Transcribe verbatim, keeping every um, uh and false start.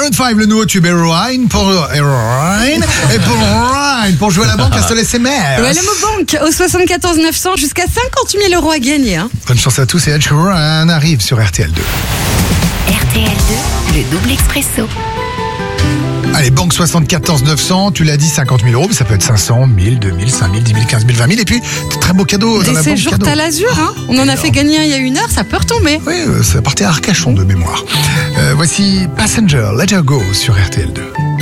Maroon cinq, le nouveau tube Heroine pour Heroine et pour Ryan pour jouer à la banque à Soleil et Mer. Ouais, le mot banque au soixante-quatorze neuf cents jusqu'à cinquante mille euros à gagner. Hein. Bonne chance à tous et Ed Sheeran arrive sur R T L deux. R T L deux, le double expresso. Allez, banque soixante-quatorze neuf cents, tu l'as dit, cinquante mille euros, mais ça peut être cinq cents, mille, deux mille, cinq mille, dix mille, quinze mille, vingt mille, et puis très beau cadeau dans Des la banque séjours cadeau. Talazur, hein. On en a fait gagner un il y a une heure, ça peut retomber. Oui, euh, ça partait à Arcachon de mémoire. Euh, voici Passenger, Let Her Go sur R T L deux.